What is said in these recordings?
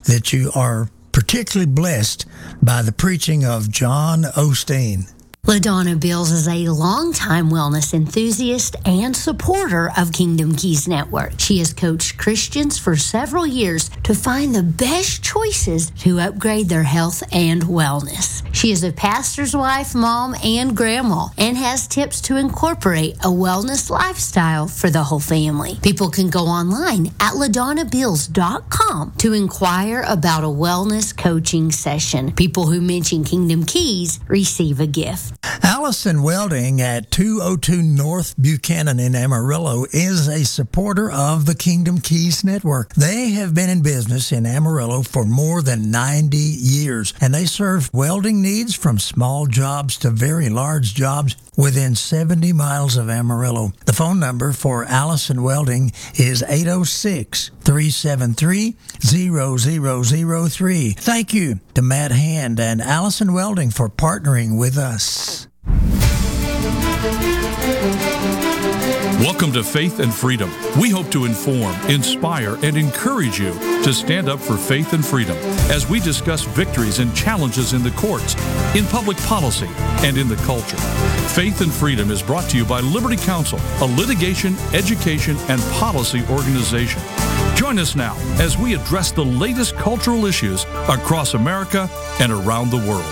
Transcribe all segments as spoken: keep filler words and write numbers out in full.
that you are particularly blessed by the preaching of John Osteen. LaDonna Bills is a longtime wellness enthusiast and supporter of Kingdom Keys Network. She has coached Christians for several years to find the best choices to upgrade their health and wellness. She is a pastor's wife, mom, and grandma, and has tips to incorporate a wellness lifestyle for the whole family. People can go online at ladonna bills dot com to inquire about a wellness coaching session. People who mention Kingdom Keys receive a gift. Allison Welding at two oh two North Buchanan in Amarillo is a supporter of the Kingdom Keys Network. They have been in business in Amarillo for more than ninety years, and they serve welding needs from small jobs to very large jobs within seventy miles of Amarillo. The phone number for Allison Welding is eight oh six, three seven three, zero zero zero three. Thank you to Matt Hand and Allison Welding for partnering with us. Welcome to Faith and Freedom. We hope to inform, inspire, and encourage you to stand up for faith and freedom as we discuss victories and challenges in the courts, in public policy, and in the culture. Faith and Freedom is brought to you by Liberty Counsel, a litigation, education, and policy organization. Join us now as we address the latest cultural issues across America and around the world.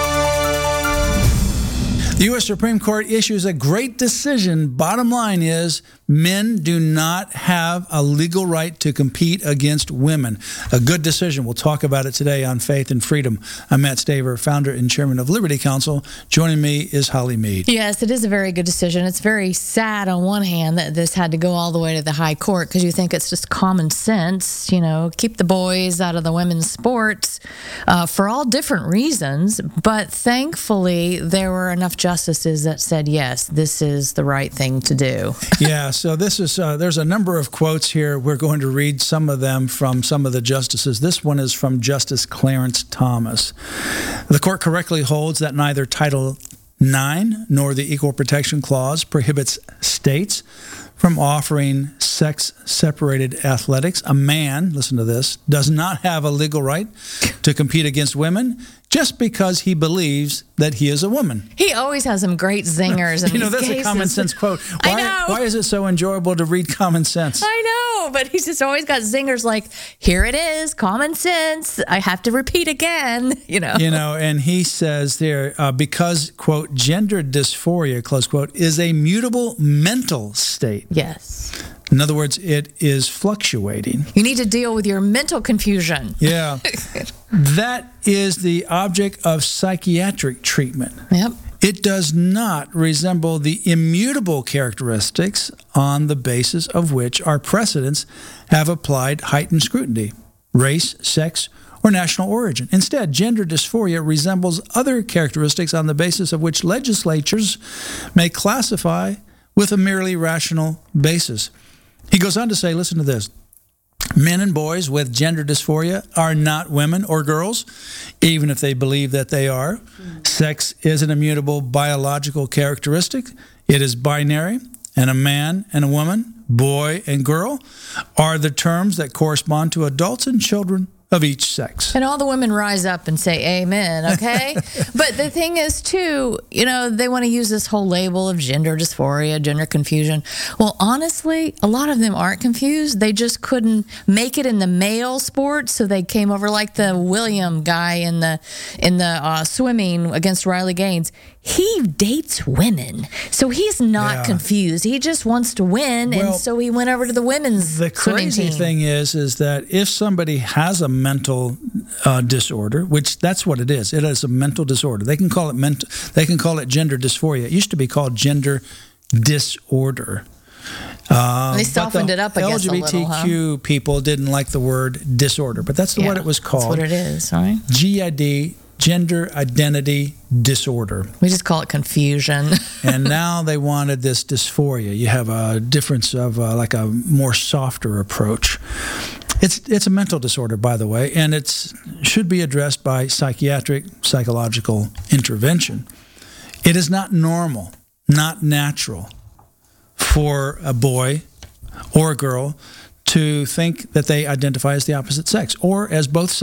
The U S Supreme Court issues a great decision. Bottom line is, men do not have a legal right to compete against women. A good decision. We'll talk about it today on Faith and Freedom. I'm Matt Staver, founder and chairman of Liberty Counsel. Joining me is Holly Mead. Yes, it is a very good decision. It's very sad on one hand that this had to go all the way to the high court, because you think it's just common sense, you know, keep the boys out of the women's sports uh, for all different reasons. But thankfully, there were enough justices that said, yes, this is the right thing to do. Yeah, so this is, uh, there's a number of quotes here. We're going to read some of them from some of the justices. This one is from Justice Clarence Thomas. The court correctly holds that neither Title nine nor the Equal Protection Clause prohibits states from offering sex-separated athletics. A man, listen to this, does not have a legal right to compete against women just because he believes that he is a woman. He always has some great zingers. In you know, these that's cases. a common sense quote. Why, I know. Why is it so enjoyable to read common sense? I know, but he's just always got zingers like, here it is, common sense. I have to repeat again, you know. You know, and he says there, uh, because, quote, gender dysphoria, close quote, is a mutable mental state. Yes. In other words, it is fluctuating. You need to deal with your mental confusion. Yeah. That is the object of psychiatric treatment. Yep. It does not resemble the immutable characteristics on the basis of which our precedents have applied heightened scrutiny: race, sex, or national origin. Instead, gender dysphoria resembles other characteristics on the basis of which legislatures may classify with a merely rational basis. He goes on to say, listen to this, men and boys with gender dysphoria are not women or girls, even if they believe that they are. Mm. Sex is an immutable biological characteristic. It is binary, and a man and a woman, boy and girl, are the terms that correspond to adults and children of each sex. And all the women rise up and say amen, okay? But the thing is, too, you know, they want to use this whole label of gender dysphoria, gender confusion. Well, honestly, a lot of them aren't confused. They just couldn't make it in the male sports, so they came over like the William guy in the in the uh, swimming against Riley Gaines. He dates women, so he's not yeah. confused. He just wants to win, well, and so he went over to the women's The crazy team. thing is, is that if somebody has a mental uh, disorder, which that's what it is, it is a mental disorder. They can call it mental. They can call it gender dysphoria. It used to be called gender disorder. Uh, they softened the it up, I guess, a little, huh? L G B T Q people didn't like the word disorder, but that's yeah, what it was called. That's what it is, right? G I D, gender identity disorder. We just call it confusion. And now they wanted this dysphoria. You have a difference of uh, like a more softer approach. It's it's a mental disorder, by the way, and it's should be addressed by psychiatric, psychological intervention. It is not normal, not natural for a boy or a girl to think that they identify as the opposite sex or as both sexes.